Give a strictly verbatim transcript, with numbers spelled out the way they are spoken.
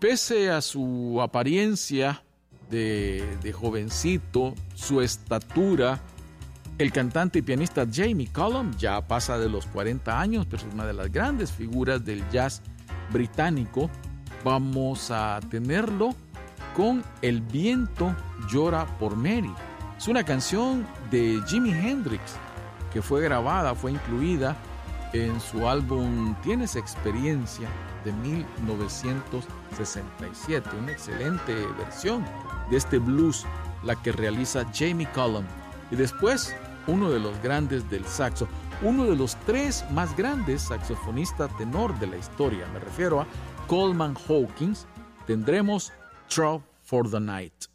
Pese a su apariencia de, de jovencito, su estatura, el cantante y pianista Jamie Cullum ya pasa de los cuarenta años, pero es una de las grandes figuras del jazz británico. Vamos a tenerlo con El viento llora por Mary. Es una canción de Jimi Hendrix que fue grabada, fue incluida en su álbum Tienes Experiencia de mil novecientos sesenta y siete. Una excelente versión de este blues, la que realiza Jamie Cullum. Y después, uno de los grandes del saxo, uno de los tres más grandes saxofonistas tenor de la historia, me refiero a Coleman Hawkins, tendremos Trouble for the Night.